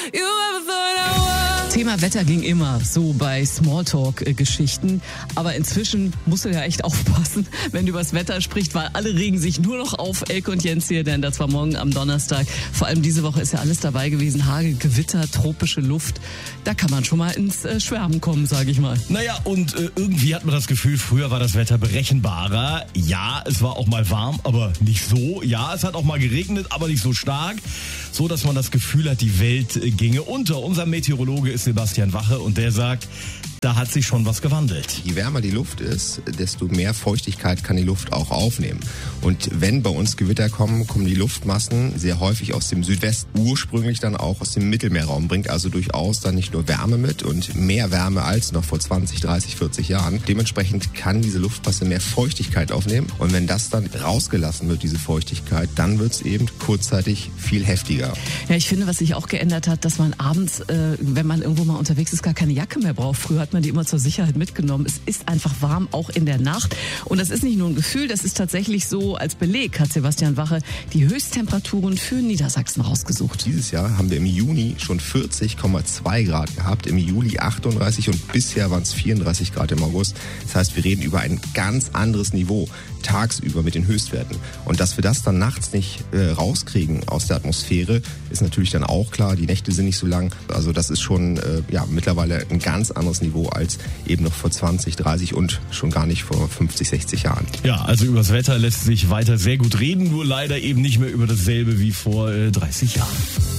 Thema Wetter ging immer so bei Smalltalk-Geschichten, aber inzwischen musst du ja echt aufpassen, wenn du über das Wetter sprichst, weil alle regen sich nur noch auf, Elke und Jens hier, denn das war morgen am Donnerstag. Vor allem diese Woche ist ja alles dabei gewesen, Hagel, Gewitter, tropische Luft. Da kann man schon mal ins Schwärmen kommen, sage ich mal. Naja, und irgendwie hat man das Gefühl, früher war das Wetter berechenbarer. Ja, es war auch mal warm, aber nicht so. Ja, es hat auch mal geregnet, aber nicht so stark. So, dass man das Gefühl hat, die Welt ginge unter. Unser Meteorologe ist Sebastian Wache und der sagt, da hat sich schon was gewandelt. Je wärmer die Luft ist, desto mehr Feuchtigkeit kann die Luft auch aufnehmen. Und wenn bei uns Gewitter kommen, kommen die Luftmassen sehr häufig aus dem Südwesten, ursprünglich dann auch aus dem Mittelmeerraum, bringt also durchaus dann nicht nur Wärme mit und mehr Wärme als noch vor 20, 30, 40 Jahren. Dementsprechend kann diese Luftmasse mehr Feuchtigkeit aufnehmen und wenn das dann rausgelassen wird, diese Feuchtigkeit, dann wird es eben kurzzeitig viel heftiger. Ja, ich finde, was sich auch geändert hat, dass man abends, wenn man irgendwo mal unterwegs ist, gar keine Jacke mehr braucht. Früher hat man die immer zur Sicherheit mitgenommen. Es ist einfach warm, auch in der Nacht. Und das ist nicht nur ein Gefühl, das ist tatsächlich so, als Beleg hat Sebastian Wache die Höchsttemperaturen für Niedersachsen rausgesucht. Dieses Jahr haben wir im Juni schon 40,2 Grad gehabt, im Juli 38 und bisher waren es 34 Grad im August. Das heißt, wir reden über ein ganz anderes Niveau tagsüber mit den Höchstwerten. Und dass wir das dann nachts nicht rauskriegen aus der Atmosphäre, ist natürlich dann auch klar. Die Nächte sind nicht so lang. Also das ist schon mittlerweile ein ganz anderes Niveau als eben noch vor 20, 30 und schon gar nicht vor 50, 60 Jahren. Ja, also über das Wetter lässt sich weiter sehr gut reden, nur leider eben nicht mehr über dasselbe wie vor 30 Jahren.